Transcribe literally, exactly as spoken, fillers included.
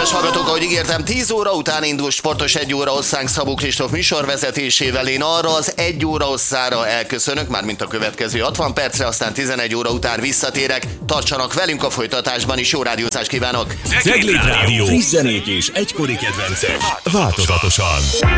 Kedves hallgatók, ahogy ígértem, tíz óra után indul sportos egy óra hosszánk Szabó Kristóf műsorvezetésével. Én arra az egy óra hosszára elköszönök, mármint a következő hatvan percre, aztán tizenegy óra után visszatérek. Tartsanak velünk a folytatásban is, jó rádiózást kívánok! Cegléd Rádió, friss zenék és egykori kedvencek, változatosan.